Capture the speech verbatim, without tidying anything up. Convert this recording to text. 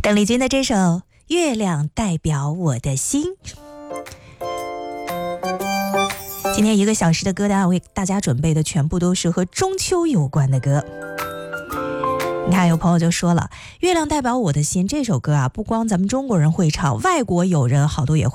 邓丽君的这首《月亮代表我的心》。今天一个小时的歌单，我为大家准备的全部都是和中秋有关的歌。你看有朋友就说了，月亮代表我的心这首歌啊，不光咱们中国人会唱，外国友人好多也会